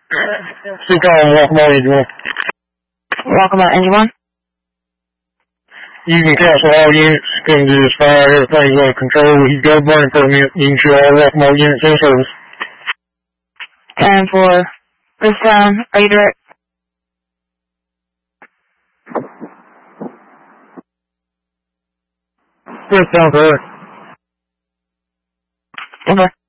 Speak on Walkable Engine 1. Walkabout Engine 1? You can cancel all units, can just fire everything's under control. You got a burn permit, you can show all Walkable units in service. And for this time, are you direct? This sounds correct. Okay.